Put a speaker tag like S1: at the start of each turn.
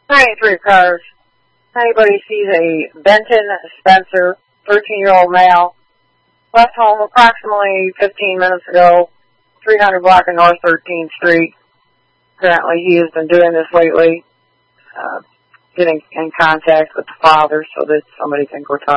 S1: 93 cars. Anybody sees a Benton Spencer, 13-year-old male, left home approximately 15 minutes ago, 300 block of North 13th Street. Apparently he has been doing this lately, getting in contact with the father so that somebody can go talk